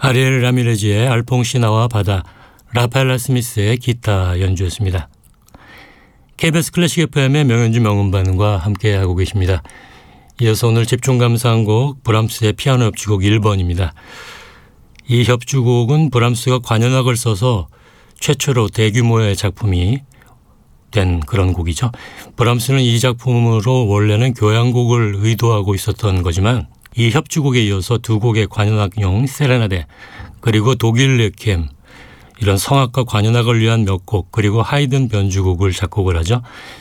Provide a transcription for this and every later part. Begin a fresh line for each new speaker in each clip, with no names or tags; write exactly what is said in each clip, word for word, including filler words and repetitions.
아리엘 라미레즈의 알퐁시나와 바다, 라파엘라 스미스의 기타 연주였습니다. 케이비에스 클래식 에프엠의 명연주 명음반과 함께하고 계십니다. 이어서 오늘 집중 감상한 곡 브람스의 피아노 협주곡 일 번입니다. 이 협주곡은 브람스가 관현악을 써서 최초로 대규모의 작품이 된 그런 곡이죠. 브람스는 이 작품으로 원래는 교향곡을 의도하고 있었던 거지만 이 협주곡에 이어서 두 곡의 관현악용 세레나데 그리고 독일 레퀴엠 이런 성악과 관현악을 위한 몇 곡 그리고 하이든 변주곡을 작곡을 하죠.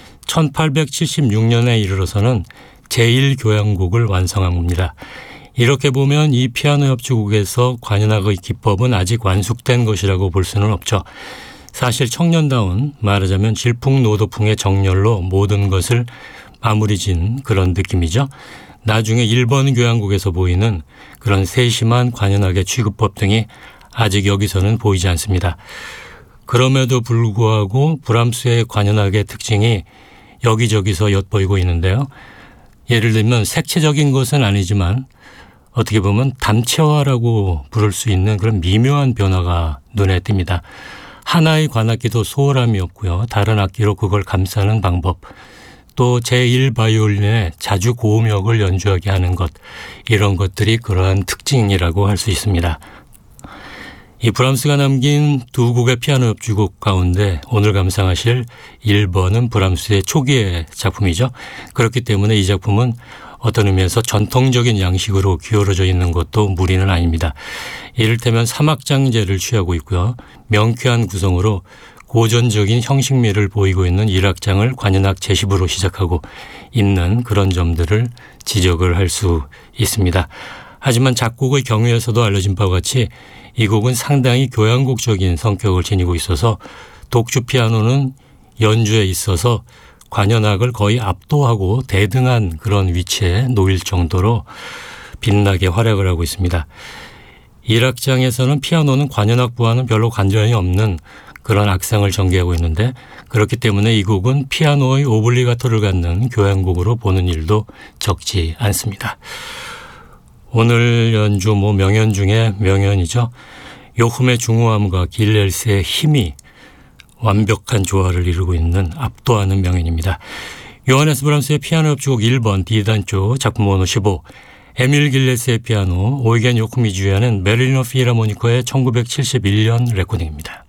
천팔백칠십육 년에 이르러서는 제일 교향곡을 완성한 겁니다. 이렇게 보면 이 피아노 협주곡에서 관현악의 기법은 아직 완숙된 것이라고 볼 수는 없죠. 사실 청년다운 말하자면 질풍노도풍의 정열로 모든 것을 마무리 지은 그런 느낌이죠. 나중에 일 번 교향곡에서 보이는 그런 세심한 관현악의 취급법 등이 아직 여기서는 보이지 않습니다. 그럼에도 불구하고 브람스의 관현악의 특징이 여기저기서 엿보이고 있는데요. 예를 들면 색채적인 것은 아니지만 어떻게 보면 담채화라고 부를 수 있는 그런 미묘한 변화가 눈에 띕니다. 하나의 관악기도 소홀함이 없고요. 다른 악기로 그걸 감싸는 방법, 또 제일 바이올린의 자주 고음역을 연주하게 하는 것, 이런 것들이 그러한 특징이라고 할 수 있습니다. 이 브람스가 남긴 두 곡의 피아노 협주곡 가운데 오늘 감상하실 일 번은 브람스의 초기의 작품이죠. 그렇기 때문에 이 작품은 어떤 의미에서 전통적인 양식으로 기울어져 있는 것도 무리는 아닙니다. 이를테면 삼악장제를 취하고 있고요. 명쾌한 구성으로 고전적인 형식미를 보이고 있는 일 악장을 관현악 제십으로 시작하고 있는 그런 점들을 지적을 할 수 있습니다. 하지만 작곡의 경위에서도 알려진 바와 같이 이 곡은 상당히 교향곡적인 성격을 지니고 있어서 독주 피아노는 연주에 있어서 관현악을 거의 압도하고 대등한 그런 위치에 놓일 정도로 빛나게 활약을 하고 있습니다. 일 악장에서는 피아노는 관현악부와는 별로 관련이 없는 그런 악상을 전개하고 있는데 그렇기 때문에 이 곡은 피아노의 오블리가토를 갖는 교향곡으로 보는 일도 적지 않습니다. 오늘 연주 뭐 명연 중에 명연이죠. 요흠의 중후함과 길렐스의 힘이 완벽한 조화를 이루고 있는 압도하는 명연입니다. 요하네스 브람스의 피아노 협주곡 일 번 D단조 작품 번호 십오, 에밀 길레스의 피아노, 오이겐 요흠이 주의하는 메릴리노 필하모니커의 천구백칠십일 년 레코딩입니다.